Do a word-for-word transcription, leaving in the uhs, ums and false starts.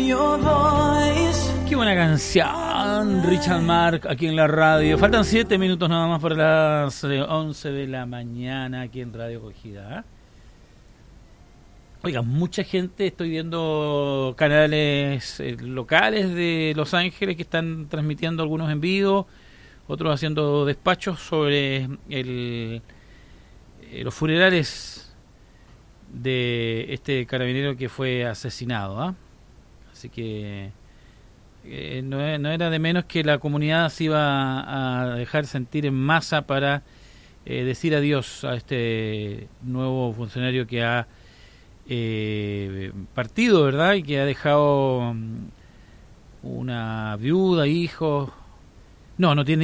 Qué buena canción, Richard Marx, aquí en la radio. Faltan siete minutos nada más para las once de la mañana aquí en Radio Acogida. ¿eh? Oiga, mucha gente, estoy viendo canales eh, locales de Los Ángeles que están transmitiendo algunos en vivo, otros haciendo despachos sobre el, eh, los funerales de este carabinero que fue asesinado. ¿eh? Así que eh, no, no era de menos que la comunidad se iba a dejar sentir en masa para eh, decir adiós a este nuevo funcionario que ha eh, partido, ¿verdad? Y que ha dejado una viuda, hijos. No, no tiene